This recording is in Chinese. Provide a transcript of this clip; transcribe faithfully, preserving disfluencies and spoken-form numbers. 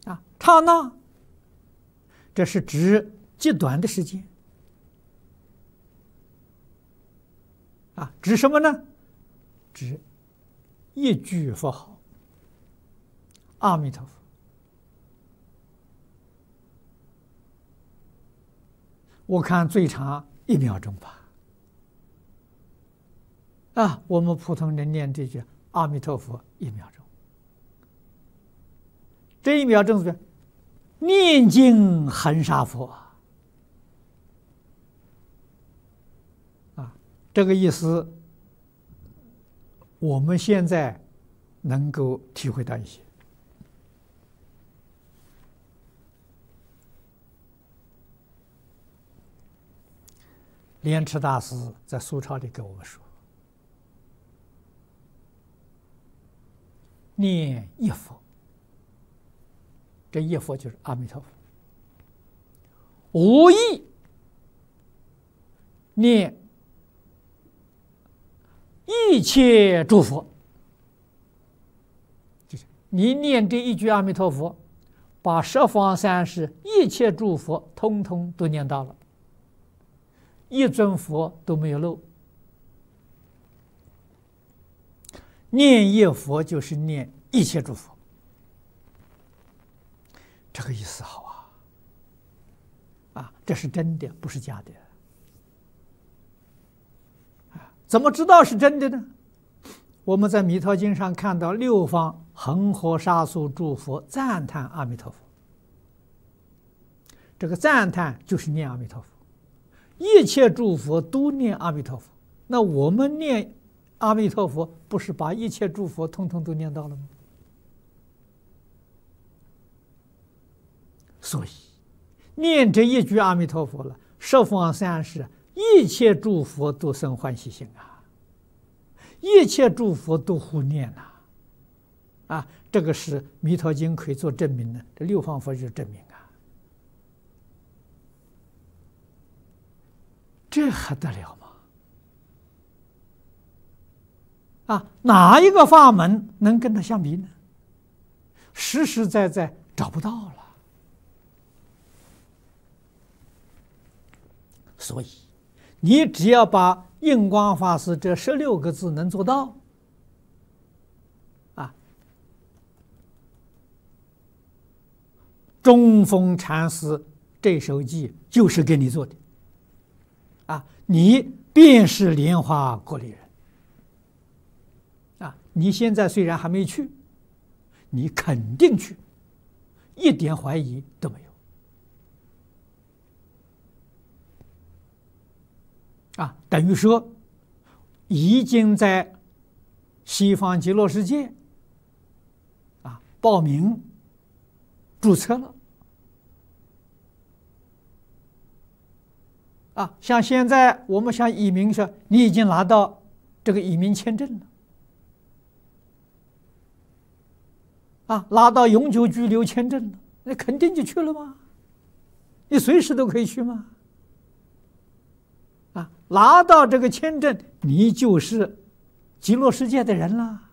啊，刹那，这是指极短的时间。啊，指什么呢？指一句佛号，阿弥陀佛。我看最长一秒钟吧。啊，我们普通人念这句阿弥陀佛一秒钟，这一秒钟是念经恒沙佛啊，这个意思我们现在能够体会到一些。莲池大师在苏钞里跟我们说，念一佛，这一佛就是阿弥陀佛，无意念一切诸佛，就是你念这一句阿弥陀佛，把十方三世一切诸佛通通都念到了，一尊佛都没有漏。念一佛就是念一切诸佛，这个意思好啊！啊，这是真的，不是假的。啊，怎么知道是真的呢？我们在《弥陀经》上看到六方恒河沙数诸佛赞叹阿弥陀佛，这个赞叹就是念阿弥陀佛，一切诸佛都念阿弥陀佛。那我们念阿弥陀佛，不是把一切诸佛通通都念到了吗？所以念这一句阿弥陀佛了，十方三世一切诸佛都生欢喜心啊，一切诸佛都护念呐，啊，这个是《弥陀经》可以做证明的，这六方佛就是证明啊，这还得了吗？啊，哪一个法门能跟它相比呢？实实在在找不到了。所以，你只要把印光法师这十六个字能做到，啊，中峰禅师这首偈就是给你做的，啊，你便是莲花国里人。啊，你现在虽然还没去，你肯定去，一点怀疑都没有。啊，等于说已经在西方极乐世界啊报名注册了。啊，像现在我们想移民说，你已经拿到这个移民签证了。啊，拿到永久居留签证了，那肯定就去了吗？你随时都可以去吗？啊，拿到这个签证，你就是极乐世界的人了。